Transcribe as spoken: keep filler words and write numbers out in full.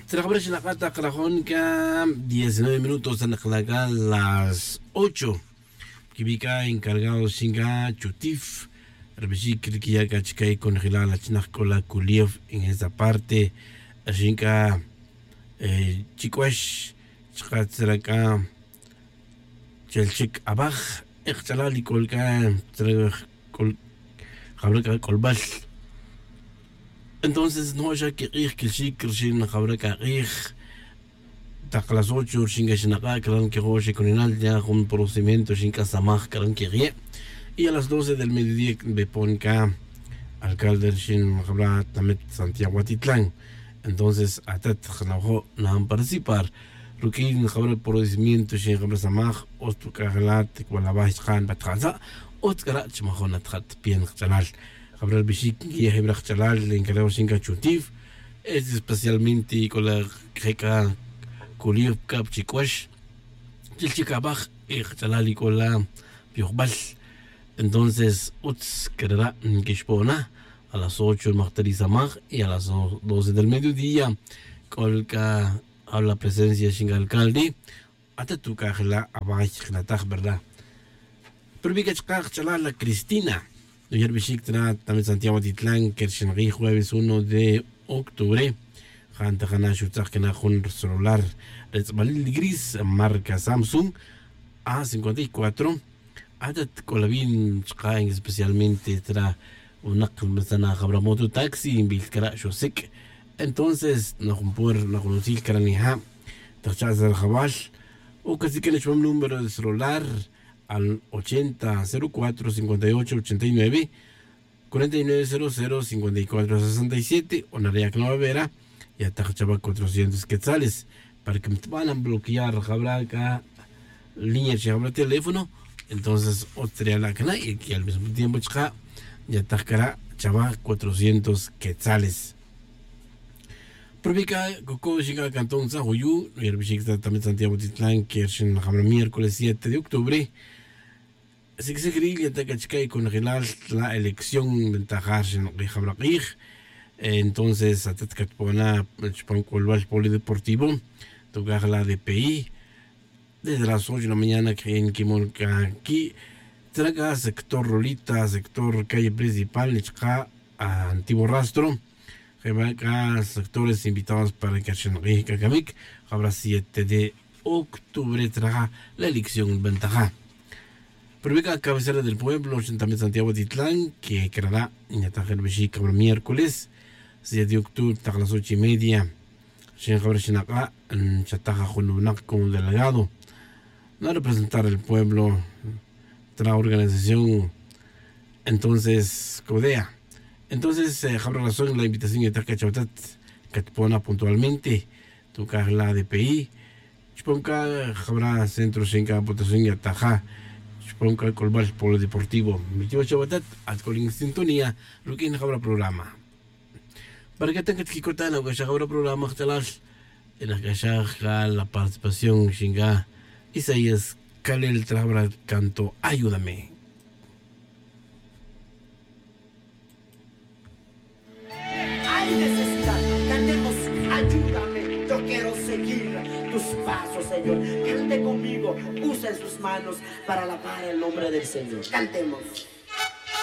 Trabajar en la Cata Carajónica, diecinueve minutos en las ocho. Kibika encargado Singa Chutif, Rebeshik Kiaka Chikai con Gilala Chinacola Kuliev en esa parte. Ashinka Chikwash, Chikatzraka, Chelchik Abaj, Echalali Kolka, Jabraka Kolbash. Entonces, no ya que ir que sí, que sí, no habrá que ir. Hasta las ocho, sin que se naga, que que roche con el ya un procedimiento sin que samaj, que que rie. Y a las doce del mediodía, me pone acá, alcalde sin habrá también Santiago Atitlán. Entonces, hasta no han participar. Rukin habrá procedimiento sin habrá samaj, ostu kagelat, cual baix khan batkaza, otkara chmahona trat bien chanal. Habrá Bishik y Hebra Chalal en Carao Singa Chutif, es especialmente con la Greca Kuliev Kap Chikwash, Chilchikabach y Chalal y con la Piojbal. Entonces, Utz quedará en Kishpona a las ocho el Martarizamag y a las doce del mediodía, con la presencia de Singa Alcalde, hasta tu cajela abajo, Natach, ¿verdad? Pero vi que Chalal la Cristina. Ayer Bishiktra, también Santiago Titlán, Kershenri, jueves uno de octubre. Janta Hana Shutzak, que un celular Retzbalil gris, marca Samsung A cincuenta y cuatro. Adat Colabin, Chkain, especialmente tra una Kalmazana Habramoto Taxi, en Bilkara Shosek. Entonces, no compor, no conocí el Karanija, Tachaz al Habash, o casi que le echó un número de celular. Al ochenta cero cuatro cincuenta y ocho ochenta y nueve cuarenta y nueve cero cero cincuenta y cuatro sesenta y siete o Naria Clavera y atachaba cuatrocientos quetzales para que me van a bloquear habrá acá línea si habrá teléfono. Entonces otra la cana y que al mismo tiempo chica ya atacará chava cuatrocientos quetzales. Provica Coco Chica Cantón Zahuyu y el Bishik también Santiago Titlán que es en el miércoles siete de octubre. Así que se cree que con la elección ventajar en el entonces hasta que pone el polideportivo tocar la D P I desde las ocho de la mañana que en Kimolca aquí traga sector Rolita, sector calle principal Nichka Antiguo Rastro acá sectores invitados para que en Kakamik habrá siete de octubre traga la elección ventaja. Provica cabecera del pueblo, también Santiago Titlán, que quedará en Atajar Bishik el miércoles, siete de octubre, a las ocho y media, Shen Javier Shinaka, en Chataja Julunak como delegado. No representar el pueblo, otra organización, entonces, Codea. Entonces, habrá razón la invitación de Taka Chautat, que te pone puntualmente, tocar la D P I, Chuponka, habrá centro Shenka, votación y Ataja. Ponca Colbal Polo Deportivo, mi tío Chabatat, Atcolin Sintonía, lo que habrá programa. Para que tengas que cortar, lo que habrá programa, en la que la participación, Shinga, Isaías, Kalel Trabra, canto, ayúdame. Hay necesidad, cantemos, ayúdame, yo quiero seguir tus pasos, Señor. Cante conmigo, usa sus manos para alabar el nombre del Señor. Cantemos.